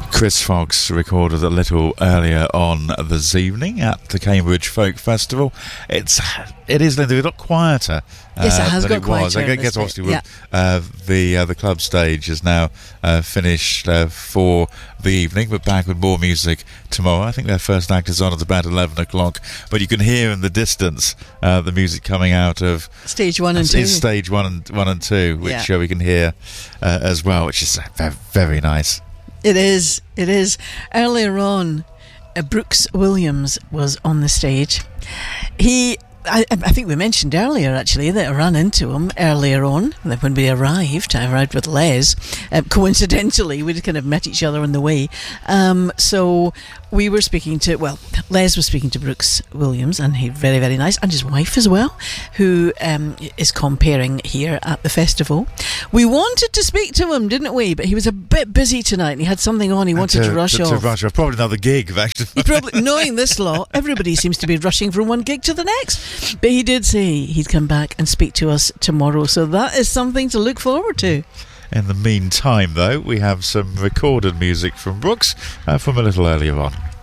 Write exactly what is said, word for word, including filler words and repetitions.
Chris Fox recorded a little earlier on this evening at the Cambridge Folk Festival. It's it is a lot quieter. Yes, it has uh, got than it quieter. was. I guess obviously yeah. uh, the uh, the club stage is now uh, finished uh, for the evening, but back with more music tomorrow. I think their first act is on at about eleven o'clock, but you can hear in the distance uh, the music coming out of stage one and is two. Stage one and one and two, which yeah. uh, we can hear uh, as well, which is very, very nice. It is, it is. Earlier on, uh, Brooks Williams was on the stage. He, I, I think we mentioned earlier actually that I ran into him earlier on when we arrived. I arrived with Les. Uh, coincidentally, we'd kind of met each other on the way. Um, so we were speaking to, well, Les was speaking to Brooks Williams, and he's very, very nice, and his wife as well, who um, is comparing here at the festival. We wanted to speak to him, didn't we? But he was a bit busy tonight, and he had something on. He wanted to, to rush to, off. To rush off. Probably another gig, actually. He probably, knowing this lot, everybody seems to be rushing from one gig to the next. But he did say he'd come back and speak to us tomorrow, so that is something to look forward to. In the meantime, though, we have some recorded music from Brooks uh, from a little earlier on.